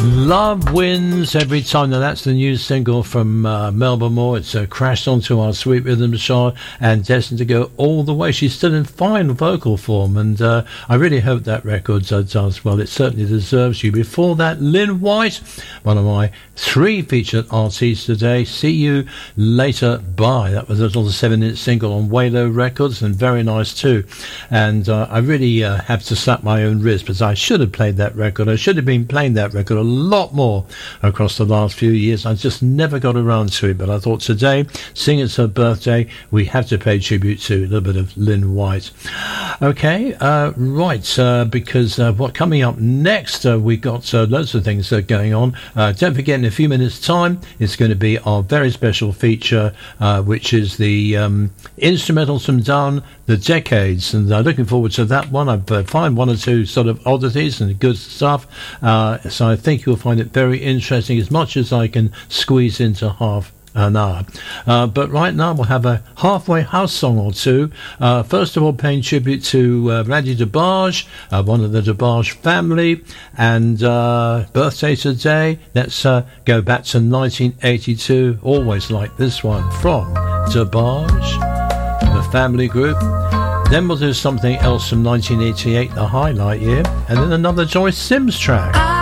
Love Wins Every Time. Now that's the new single from Melba Moore. It's crashed onto our Sweet Rhythm chart and destined to go all the way. She's still in fine vocal form, and I really hope that record does well. It certainly deserves you. Before that, Lynn White, one of my 3 featured artists today. See You Later Bye. That was a little 7-inch single on Waylo Records, and very nice too. And I really have to slap my own wrist, because I should have played that record. I should have been playing that record a lot more across the last few years. I just never got around to it, but I thought today, seeing it's her birthday, we have to pay tribute to a little bit of Lynn White. Okay, right, because what coming up next, we got loads of things going on. Don't forget, in a few minutes time, it's going to be our very special feature, which is the instrumentals from down the decades, and looking forward to that one. I've found 1 or 2 sort of oddities and good stuff, so I think you'll find it very interesting, as much as I can squeeze into half an hour. But right now we'll have a halfway house song or two. First of all, paying tribute to Randy DeBarge, one of the DeBarge family, and birthday today. Let's go back to 1982. Always like this one from DeBarge, the family group. Then we'll do something else from 1988, the highlight year, and then another Joyce Sims track.